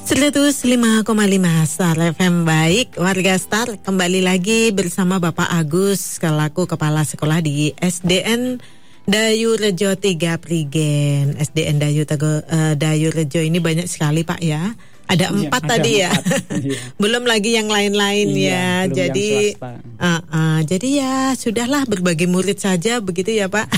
105,5 Star FM. Baik, warga Star, kembali lagi bersama Bapak Agus selaku Kepala Sekolah di SDN Dayu Rejo 3 Prigen. SDN Dayu Rejo ini banyak sekali Pak ya. Ada 4 tadi ya. Belum lagi yang lain-lain ya. Jadi jadi ya sudahlah, berbagi murid saja begitu ya Pak.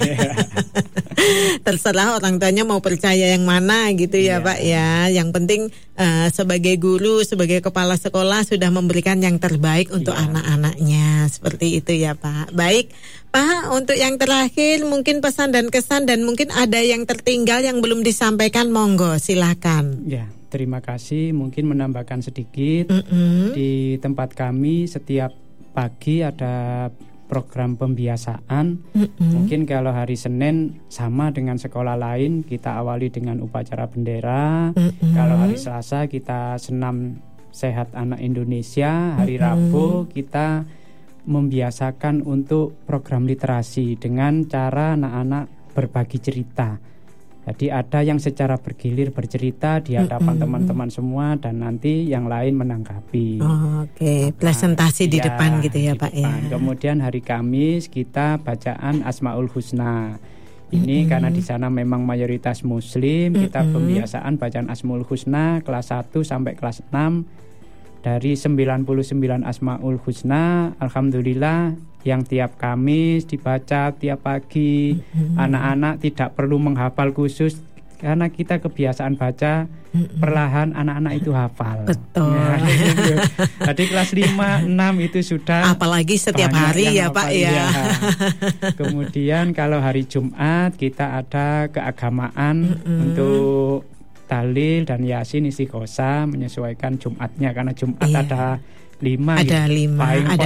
Terserah orang tuanya mau percaya yang mana gitu ya Pak ya. Yang penting sebagai guru, sebagai kepala sekolah sudah memberikan yang terbaik untuk anak-anaknya. Seperti itu ya Pak. Baik Pak, untuk yang terakhir mungkin pesan dan kesan, dan mungkin ada yang tertinggal yang belum disampaikan, monggo silakan. Ya, terima kasih. Mungkin menambahkan sedikit. Di tempat kami setiap pagi ada program pembiasaan. Mungkin kalau hari Senin sama dengan sekolah lain, kita awali dengan upacara bendera. Kalau hari Selasa kita senam sehat anak Indonesia. Hari Rabu kita membiasakan untuk program literasi dengan cara anak-anak berbagi cerita. Jadi ada yang secara bergilir bercerita di hadapan teman-teman semua, dan nanti yang lain menanggapi. Oke, presentasi di depan gitu ya Pak ya. Kemudian hari Kamis kita bacaan Asmaul Husna. Ini karena di sana memang mayoritas Muslim, kita pembiasaan bacaan Asmaul Husna kelas 1 sampai kelas 6. Dari 99 Asmaul Husna, alhamdulillah yang tiap Kamis dibaca tiap pagi. Anak-anak tidak perlu menghafal khusus, karena kita kebiasaan baca, perlahan anak-anak itu hafal. Betul. Ya, gitu. Jadi kelas 5, 6 itu sudah. Apalagi setiap hari ya Pak ya. Kemudian kalau hari Jumat kita ada keagamaan untuk Tahlil dan Yasin Istighosah, menyesuaikan Jumatnya, karena Jumat ada 5. Ada 5, ada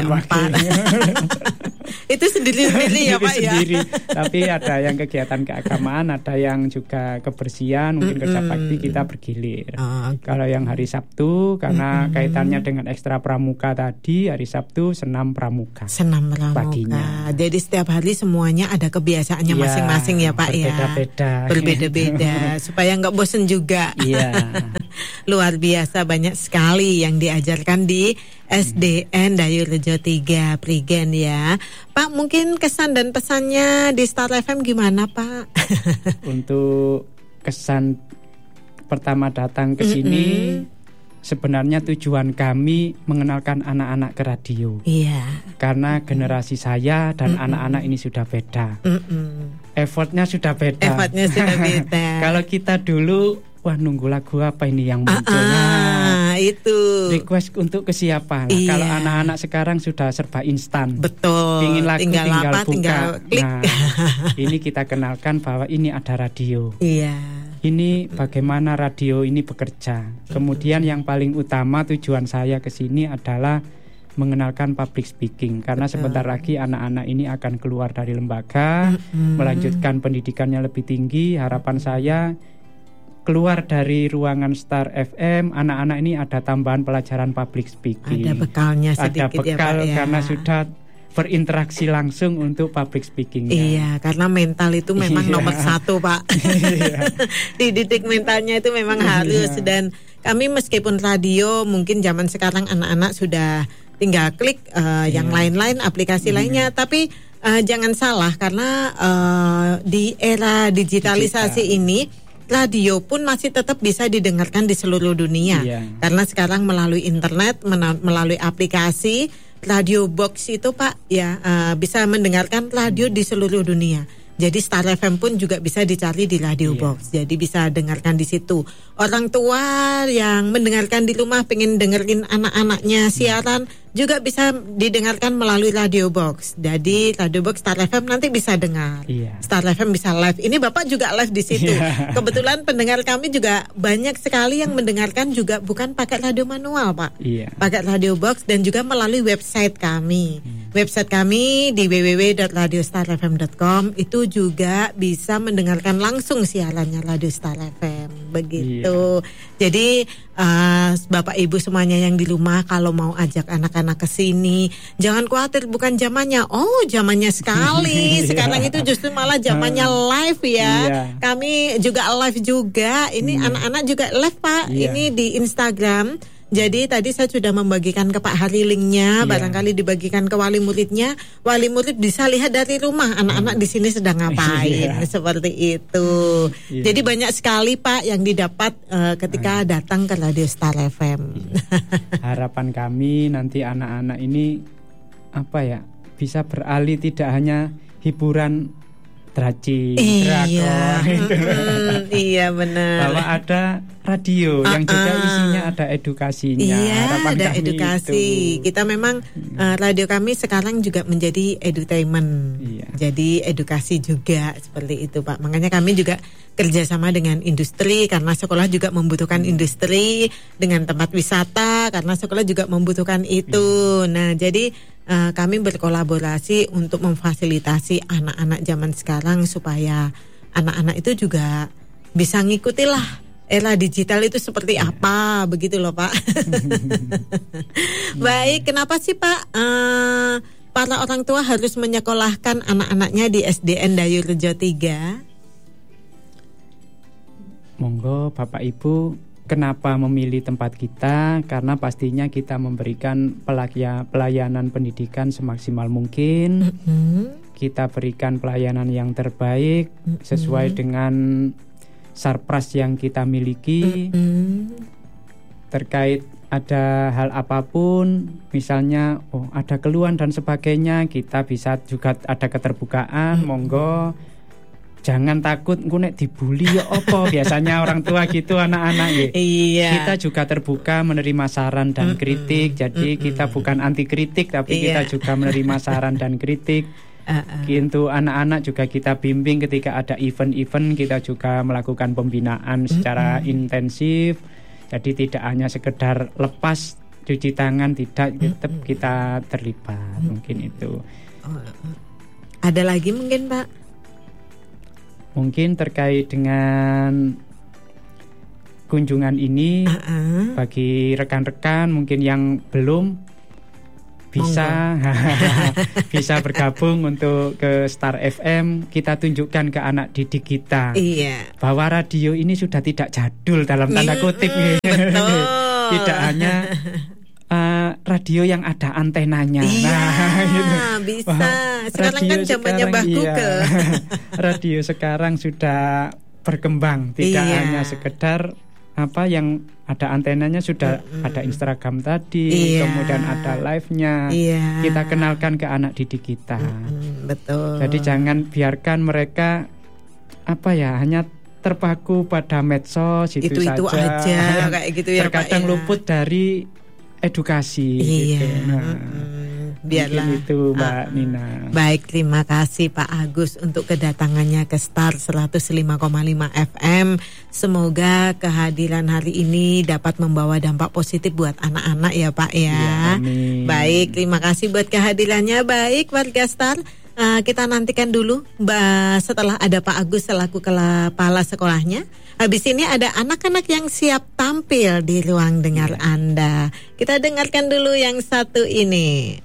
4. Itu sendiri-sendiri ya Pak ya. Sendiri. Tapi ada yang kegiatan keagamaan, ada yang juga kebersihan, mungkin kerja bakti, kita bergilir. Kalau yang hari Sabtu, karena kaitannya dengan ekstra pramuka tadi, hari Sabtu senam pramuka. Senam pramuka. Paginya. Jadi setiap hari semuanya ada kebiasaannya masing-masing ya Pak ya. Berbeda-beda. Supaya nggak bosen juga. Iya. Luar biasa, banyak sekali yang diajarkan di SDN Dayu Rejo 3 Prigen ya. Pak, mungkin kesan dan pesannya di Star FM gimana Pak? Untuk kesan pertama datang ke sini, sebenarnya tujuan kami mengenalkan anak-anak ke radio. Iya. Karena generasi saya dan anak-anak ini sudah beda. Effortnya sudah beda. Kalau kita dulu, wah nunggu lagu apa ini yang muncul. Itu request untuk ke siapa. Kalau anak-anak sekarang sudah serba instan. Betul. Pingin lagu tinggal buka. Tinggal klik. Nah, ini kita kenalkan bahwa ini ada radio. Iya. Ini bagaimana radio ini bekerja. Kemudian yang paling utama tujuan saya ke sini adalah mengenalkan public speaking, karena sebentar lagi anak-anak ini akan keluar dari lembaga, melanjutkan pendidikannya lebih tinggi. Harapan saya keluar dari ruangan Star FM, anak-anak ini ada tambahan pelajaran public speaking. Ada bekalnya sedikit. Ada bekal ya Pak ya. Karena sudah berinteraksi langsung untuk public speaking. Iya, karena mental itu memang nomor 1 Pak. Dididik mentalnya itu memang harus. Dan kami meskipun radio, mungkin zaman sekarang anak-anak sudah tinggal klik yang lain-lain, aplikasi lainnya. Tapi jangan salah, karena di era digitalisasi ini, radio pun masih tetap bisa didengarkan di seluruh dunia. Karena sekarang melalui internet, melalui aplikasi, radio box itu Pak ya bisa mendengarkan radio di seluruh dunia. Jadi Star FM pun juga bisa dicari di radio box. Jadi bisa dengarkan di situ. Orang tua yang mendengarkan di rumah pengen dengerin anak-anaknya siaran juga bisa didengarkan melalui radio box. Jadi radio box Star FM nanti bisa dengar. Star FM bisa live. Ini Bapak juga live di situ. Kebetulan pendengar kami juga banyak sekali yang mendengarkan juga bukan pakai radio manual Pak. Pakai radio box dan juga melalui website kami. Website kami di www.radiostarfm.com itu juga bisa mendengarkan langsung siarannya Radio Star FM. Begitu. Jadi Bapak Ibu semuanya yang di rumah, kalau mau ajak anak-anak sana ke sini. Jangan khawatir, bukan zamannya. Oh, zamannya sekali. Sekarang itu justru malah zamannya live ya. Kami juga live juga. Ini anak-anak juga live, Pak. Ini di Instagram. Jadi tadi saya sudah membagikan ke Pak Hari linknya, barangkali dibagikan ke wali muridnya. Wali murid bisa lihat dari rumah anak-anak di sini sedang ngapain, seperti itu. Jadi banyak sekali Pak yang didapat ketika datang ke Radio Star FM. Harapan kami nanti anak-anak ini bisa beralih tidak hanya hiburan drakor. Iya benar. Bahwa ada radio yang juga isinya ada edukasinya. Iya, ada itu. edukasi. Kita memang radio kami sekarang juga menjadi edutainment. Jadi edukasi juga seperti itu, Pak. Makanya kami juga kerjasama dengan industri karena sekolah juga membutuhkan industri, dengan tempat wisata karena sekolah juga membutuhkan itu. Nah, jadi kami berkolaborasi untuk memfasilitasi anak-anak zaman sekarang supaya anak-anak itu juga bisa ngikutilah era digital itu seperti apa, begitu loh Pak. Baik, kenapa sih Pak para orang tua harus menyekolahkan anak-anaknya di SDN Dayurejo 3? Monggo Bapak Ibu, kenapa memilih tempat kita? Karena pastinya kita memberikan pelayanan pendidikan semaksimal mungkin. Kita berikan pelayanan yang terbaik sesuai dengan sarpras yang kita miliki. Terkait ada hal apapun, misalnya ada keluhan dan sebagainya, kita bisa juga ada keterbukaan. Monggo, jangan takut nek dibully ya opo. Biasanya orang tua gitu anak-anak ya. Kita juga terbuka menerima saran dan kritik. Jadi kita bukan anti kritik, tapi kita juga menerima saran dan kritik. Untuk anak-anak juga kita bimbing ketika ada event-event, kita juga melakukan pembinaan secara intensif. Jadi tidak hanya sekedar lepas cuci tangan, tidak, tetap kita terlibat. Mungkin itu. Ada lagi mungkin Pak? Mungkin terkait dengan kunjungan ini, bagi rekan-rekan mungkin yang belum bisa bisa bergabung untuk ke Star FM. Kita tunjukkan ke anak didik kita bahwa radio ini sudah tidak jadul dalam tanda kutip. Betul. Tidak hanya radio yang ada antenanya. Gitu. Bisa. Sekarang kan zamannya Mbah Google. Radio sekarang sudah berkembang, tidak hanya sekedar yang ada antenanya, sudah ada Instagram tadi, kemudian ada live-nya. Kita kenalkan ke anak didik kita. Betul. Jadi jangan biarkan mereka hanya terpaku pada medsos itu saja. Kayak gitu ya Pak. Terkadang luput dari edukasi. Gitu. Biarlah itu Mbak Nina. Baik, terima kasih Pak Agus untuk kedatangannya ke Star 105,5 FM. Semoga kehadiran hari ini dapat membawa dampak positif buat anak-anak ya Pak ya. Baik, terima kasih buat kehadirannya. Baik warga Star, kita nantikan dulu setelah ada Pak Agus selaku kepala sekolahnya. Habis ini ada anak-anak yang siap tampil di ruang dengar Anda. Kita dengarkan dulu yang satu ini.